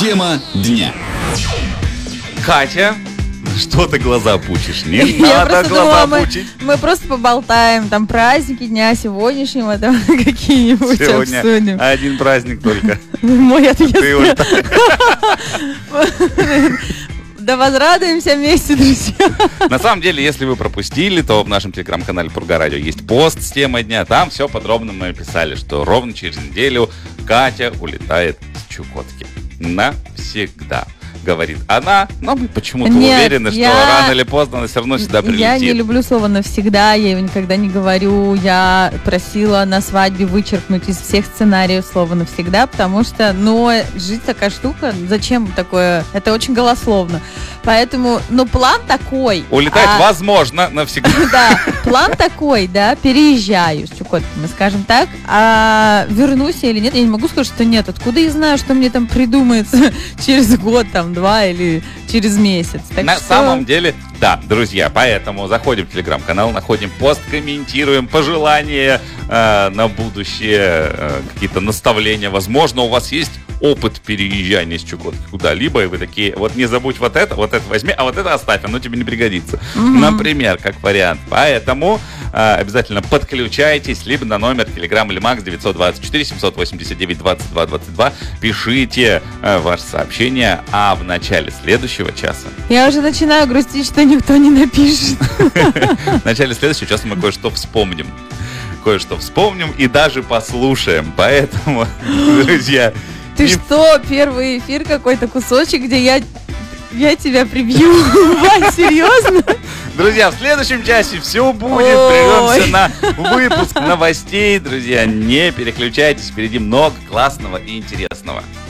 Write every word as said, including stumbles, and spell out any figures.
Тема дня. Катя, что ты глаза пучишь? Не Я надо просто глаза думала, мы, пучить. мы просто поболтаем, там праздники дня сегодняшнего, там какие-нибудь Сегодня обсудим. один праздник только. Мой отъезд. Ты ульта- Да возрадуемся вместе, друзья. На самом деле, если вы пропустили, то в нашем телеграм-канале Пурга Радио есть пост с темой дня. Там все подробно мы описали, что ровно через неделю Катя улетает с Чукотки. Навсегда. Говорит она, но мы почему-то Нет, уверены, я- что рано или поздно она все равно сюда прилетит. Я не люблю слово «навсегда», я его никогда не говорю. Я просила на свадьбе вычеркнуть из всех сценариев слово «навсегда», потому что, ну, жизнь такая штука, зачем такое? Это очень голословно. Поэтому, ну, план такой. Улетает, а- возможно, навсегда. Да, план такой, да, переезжаю с Чукотки, мы скажем так, а вернусь я или нет, я не могу сказать, что нет. Откуда я знаю, что мне там придумается через год, там, два или через месяц? Так На что- самом деле, да, друзья, поэтому заходим в телеграм-канал, находим пост, комментируем пожелания э, на будущее, э, какие-то наставления. Возможно, у вас есть опыт переезжания с Чукотки куда-либо, и вы такие, вот не забудь вот это, вот это возьми, а вот это оставь, оно тебе не пригодится. Мгм. Например, как вариант. Поэтому э, обязательно подключайтесь либо на номер Telegram или Макс девятьсот двадцать четыре семьсот восемьдесят девять двадцать два двадцать два. Пишите э, ваше сообщение, а в начале следующего часа Я уже начинаю грустить, что никто не напишет. В начале следующего часа мы кое-что вспомним. Кое-что вспомним и даже послушаем. Поэтому, друзья, Ты не- что, первый эфир какой-то кусочек, где я, я тебя прибью? Вань, серьезно? друзья, в следующем часе все будет. Ой. Прервемся на выпуск новостей. Друзья, не переключайтесь. Впереди много классного и интересного.